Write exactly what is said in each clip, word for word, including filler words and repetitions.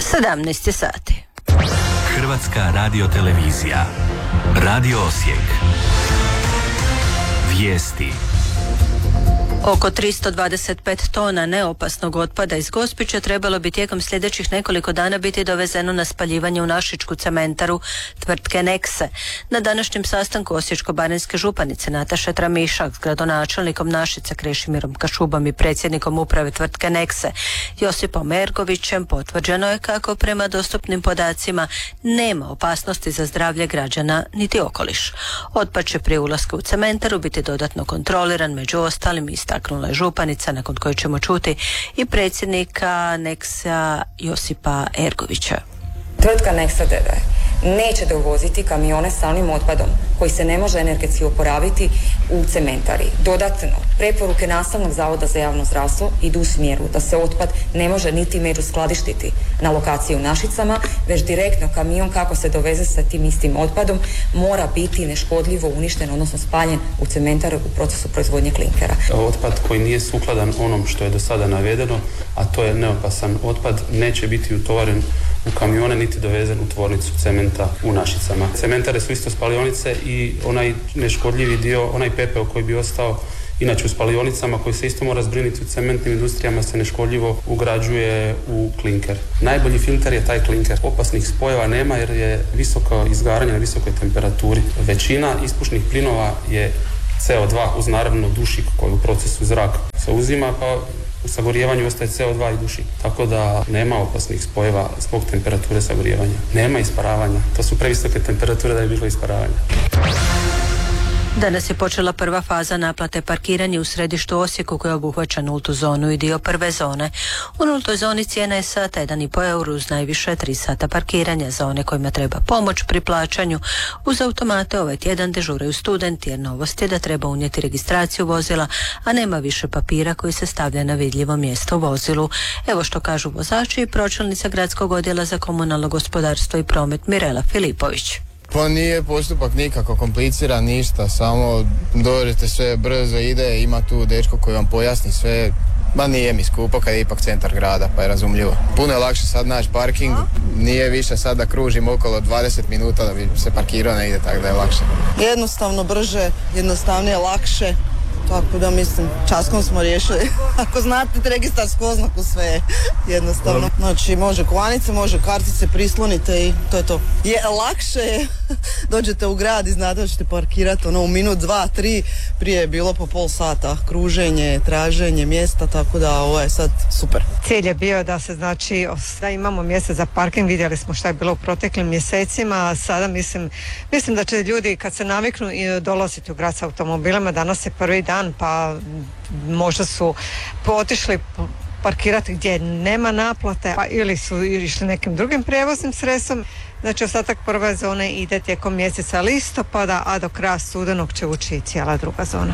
sedamnaest je sati. Hrvatska radiotelevizija. Radio Osijek. Vijesti. Oko tristo dvadeset pet tona neopasnog otpada iz Gospića trebalo bi tijekom sljedećih nekoliko dana biti dovezeno na spaljivanje u našičku cementaru tvrtke Nekse. Na današnjem sastanku Osječko-baranjske županice Nataše Tramišak s gradonačelnikom Našica Krešimirom Kašubom i predsjednikom uprave tvrtke Nekse Josipom Ergovićem potvrđeno je kako prema dostupnim podacima nema opasnosti za zdravlje građana niti okoliš. Otpad će prije ulaska u cementaru biti dodatno kontroliran, među ostalim istaknula je županica, nakon koje ćemo čuti i predsjednika Neksa Josipa Ergovića. Tvrtka Neksa d d neće dovoziti kamione s samim otpadom koji se ne može energetski oporaviti u cementari. Dodatno, preporuke Nastavnog zavoda za javno zdravstvo idu u smjeru da se otpad ne može niti međuskladištiti na lokaciji u Našicama, već direktno kamion kako se doveze sa tim istim otpadom mora biti neškodljivo uništen, odnosno spaljen u cementar u procesu proizvodnje klinkera. Otpad koji nije sukladan onom što je do sada navedeno, a to je neopasan otpad, neće biti utovaren u kamione niti dovezen u tvornicu cementa u Našicama. Cementare su isto spalionice i onaj neškodljivi dio, onaj pepeo koji bi ostao inače u spalionicama, koji se isto mora zbrinuti u cementnim industrijama, se neškodljivo ugrađuje u klinker. Najbolji filter je taj klinker. Opasnih spojeva nema jer je visoko izgaranje na visokoj temperaturi. Većina ispušnih plinova je C O dva uz naravno dušik koji u procesu zraka se uzima, pa u sagorijevanju ostaje C O dva i dušik. Tako da nema opasnih spojeva zbog temperature sagorijevanja. Nema isparavanja. To su previsoke temperature da je bilo isparavanja. Danas je počela prva faza naplate parkiranja u središtu Osijeku koja obuhvaća nultu zonu i dio prve zone. U nultoj zoni cijena je sata jedan i pol eura uz najviše tri sata parkiranja. Za one kojima treba pomoć pri plaćanju uz automate ovaj tjedan dežuraju studenti, jer novost je da treba unijeti registraciju vozila, a nema više papira koji se stavlja na vidljivo mjesto u vozilu. Evo što kažu vozači i pročelnica gradskog odjela za komunalno gospodarstvo i promet Mirela Filipović. Pa nije postupak nikako kompliciran, ništa, samo dođete, sve brzo ide, ima tu dečko koji vam pojasni sve, ma nije mi skupo kad je ipak centar grada, pa je razumljivo. Puno je lakše sad naći parking, nije više sad da kružim okolo dvadeset minuta da bi se parkirao negdje, tako da je lakše. Jednostavno brže, jednostavnije, lakše. Tako da mislim, časkom smo riješili. Ako znate registarsku oznaku, sve je jednostavno. Znači može kovanice, može kartice, prislonite i to je to. Je lakše je, dođete u grad i znate da ćete parkirati ono u minut, dva, tri, prije je bilo po pol sata. Kruženje, traženje mjesta, tako da ovo je sad super. Cilj je bio da se znači, da imamo mjesta za parking, vidjeli smo šta je bilo u proteklim mjesecima, a sada mislim, mislim da će ljudi kad se naviknu i dolaziti u grad s automobilima, danas je prvi dan, pa možda su otišli parkirati gdje nema naplate, pa ili su išli nekim drugim prijevoznim sredstvom. Znači ostatak prve zone ide tijekom mjeseca listopada, a do kraja studenog će ući i cijela druga zona.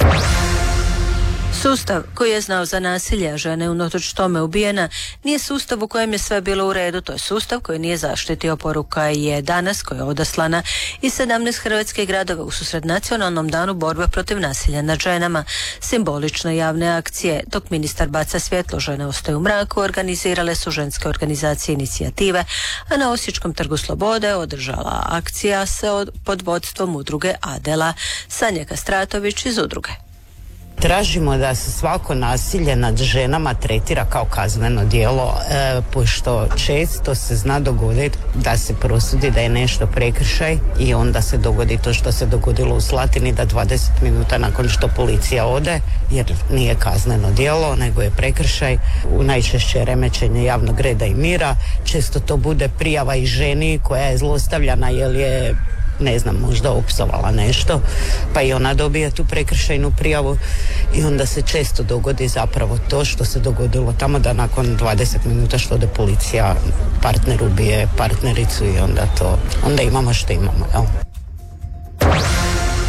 Sustav koji je znao za nasilje, a žene unatoč tome ubijena, nije sustav u kojem je sve bilo u redu. To je sustav koji nije zaštitio. Poruka je danas koja je odaslana iz sedamnaest hrvatskih gradova u susret nacionalnom danu borbe protiv nasilja nad ženama. Simbolične javne akcije. Dok ministar baca svjetlo, žene ostaju u mraku, organizirale su ženske organizacije inicijative, a na Osječkom trgu Slobode održala akcija se od, pod vodstvom udruge Adela. Sanja Kastratović iz udruge. Tražimo da se svako nasilje nad ženama tretira kao kazneno djelo, e, pošto često se zna dogoditi da se prosudi da je nešto prekršaj i onda se dogodi to što se dogodilo u Slatini, da dvadeset minuta nakon što policija ode, jer nije kazneno djelo nego je prekršaj, u najčešće remećenje javnog reda i mira, često to bude prijava i ženi koja je zlostavljana jer je, ne znam, možda opsovala nešto, pa i ona dobije tu prekršajnu prijavu i onda se često dogodi zapravo to što se dogodilo tamo, da nakon dvadeset minuta što ode policija, partner ubije partnericu i onda to, onda imamo što imamo, jel?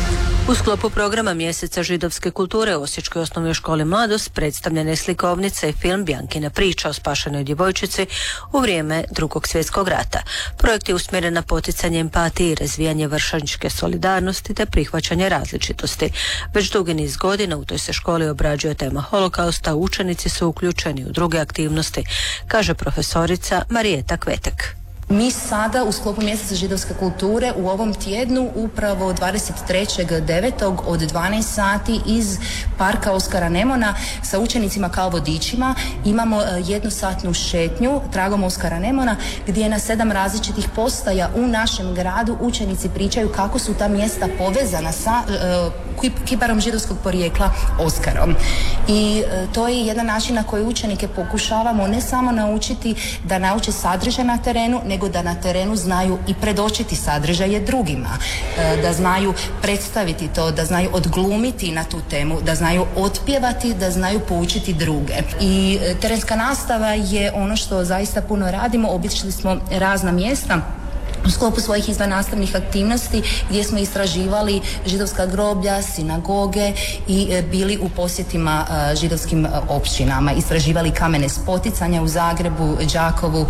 U sklopu programa Mjeseca židovske kulture u Osječkoj osnovnoj školi Mladost predstavljena je slikovnica i film Bjankina priča o spašenoj djevojčici u vrijeme Drugog svjetskog rata. Projekt je usmjeren na poticanje empatije i razvijanje vršnjačke solidarnosti te prihvaćanje različitosti. Već dugi niz godina u toj se školi obrađuje tema holokausta, učenici su uključeni u druge aktivnosti, kaže profesorica Marijeta Kvetek. Mi sada u sklopu Mjeseca židovske kulture u ovom tjednu upravo dvadeset trećeg devetog od dvanaest sati iz parka Oskara Nemona sa učenicima kao vodičima imamo jednosatnu šetnju tragom Oskara Nemona gdje na sedam različitih postaja u našem gradu učenici pričaju kako su ta mjesta povezana sa uh, kibarom židovskog porijekla Oskarom. I uh, to je jedan način na koji učenike pokušavamo ne samo naučiti da nauče sadržaj na terenu, nego da na terenu znaju i predočiti sadržaje drugima, da znaju predstaviti to, da znaju odglumiti na tu temu, da znaju otpjevati, da znaju poučiti druge. I terenska nastava je ono što zaista puno radimo. Obišli smo razna mjesta u sklopu svojih izvannastavnih aktivnosti gdje smo istraživali židovska groblja, sinagoge i bili u posjetima židovskim općinama. Istraživali kamene spoticanja u Zagrebu, Đakovu.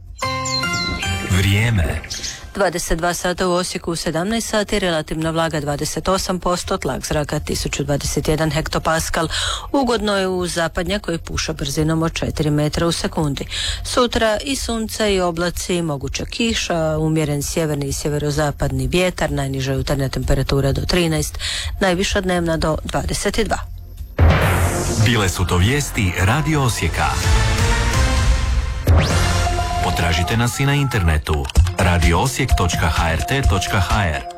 Vrijeme. dvadeset dva sata u Osijeku, u sedamnaest sati, relativna vlaga dvadeset osam posto, tlak zraka tisuću dvadeset jedan hektopaskal. Ugodno je u zapadnja koji puša brzinom od četiri metra u sekundi. Sutra i sunce i oblaci, moguća kiša, umjeren sjeverni i sjeverozapadni vjetar, najniža jutarnja temperatura do trinaest, najviša dnevna do dvadeset dva. Bile su to vijesti Radio Osijeka. Potražite nas i na internetu radio osijek točka h r t točka h r.